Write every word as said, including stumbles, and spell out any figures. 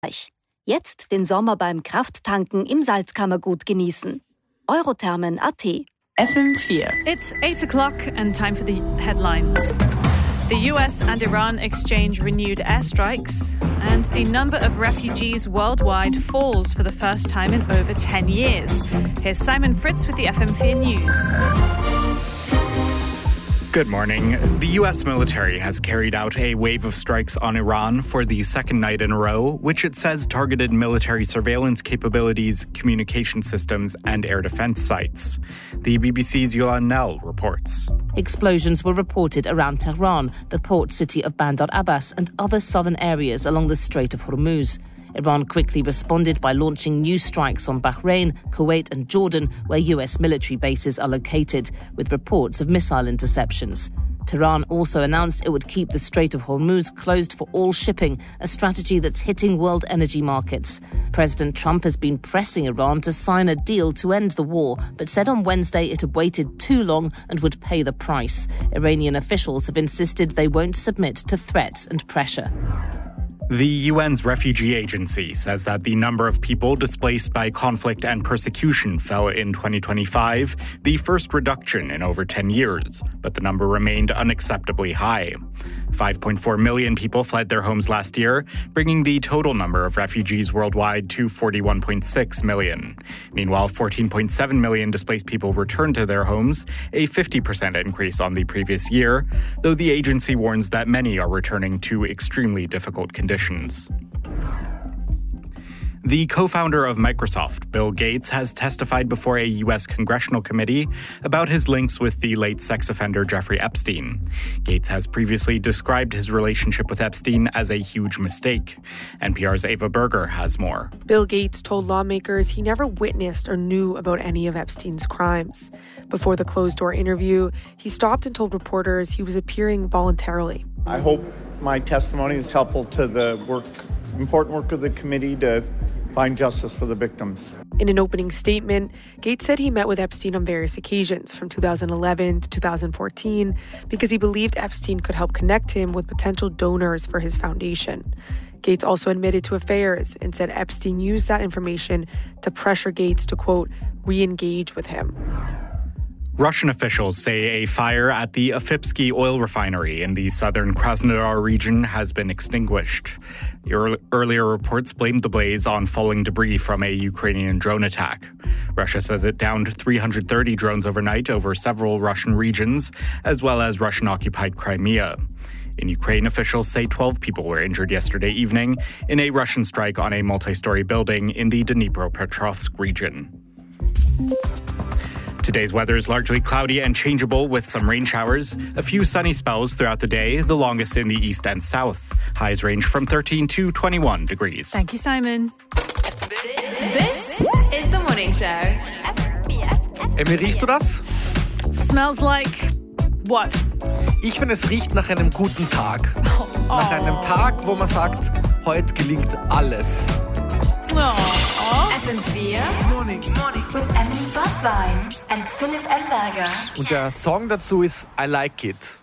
Jetzt den Sommer beim Krafttanken im Salzkammergut genießen. Eurothermen Punkt a t. F M vier. It's eight o'clock and time for the headlines. The U S and Iran exchange renewed airstrikes, and the number of refugees worldwide falls for the first time in over ten years. Here's Simon Fritz with the F M four News. Good morning. The U S military has carried out a wave of strikes on Iran for the second night in a row, which it says targeted military surveillance capabilities, communication systems, and air defense sites. The B B C's Yolan Nell reports. Explosions were reported around Tehran, the port city of Bandar Abbas, and other southern areas along the Strait of Hormuz. Iran quickly responded by launching new strikes on Bahrain, Kuwait and Jordan, where U S military bases are located, with reports of missile interceptions. Tehran also announced it would keep the Strait of Hormuz closed for all shipping, a strategy that's hitting world energy markets. President Trump has been pressing Iran to sign a deal to end the war, but said on Wednesday it had waited too long and would pay the price. Iranian officials have insisted they won't submit to threats and pressure. The U N's Refugee Agency says that the number of people displaced by conflict and persecution fell in twenty twenty-five, the first reduction in over ten years, but the number remained unacceptably high. five point four million people fled their homes last year, bringing the total number of refugees worldwide to forty-one point six million. Meanwhile, fourteen point seven million displaced people returned to their homes, a fifty percent increase on the previous year, though the agency warns that many are returning to extremely difficult conditions. The co-founder of Microsoft, Bill Gates, has testified before a U S congressional committee about his links with the late sex offender Jeffrey Epstein. Gates has previously described his relationship with Epstein as a huge mistake. N P R's Ava Berger has more. Bill Gates told lawmakers he never witnessed or knew about any of Epstein's crimes. Before the closed-door interview, he stopped and told reporters he was appearing voluntarily. I hope my testimony is helpful to the work, important work of the committee to find justice for the victims. In an opening statement, Gates said he met with Epstein on various occasions from two thousand eleven to two thousand fourteen because he believed Epstein could help connect him with potential donors for his foundation. Gates also admitted to affairs and said Epstein used that information to pressure Gates to, quote, re-engage with him. Russian officials say a fire at the Afipsky oil refinery in the southern Krasnodar region has been extinguished. Earlier reports blamed the blaze on falling debris from a Ukrainian drone attack. Russia says it downed three hundred thirty drones overnight over several Russian regions, as well as Russian-occupied Crimea. In Ukraine, officials say twelve people were injured yesterday evening in a Russian strike on a multi-story building in the Dnipropetrovsk region. Today's weather is largely cloudy and changeable with some rain showers. A few sunny spells throughout the day, the longest in the east and south. Highs range from thirteen to twenty-one degrees. Thank you, Simon. This is the morning show. Emmy, riechst du das? Smells like what? Ich finde, es riecht nach einem guten Tag. Oh. Nach einem Tag, wo man sagt, heute gelingt alles. Oh. F M four Morning. Morning. With Emily Buswein and Philipp Elberger. Und der Song dazu ist I Like It.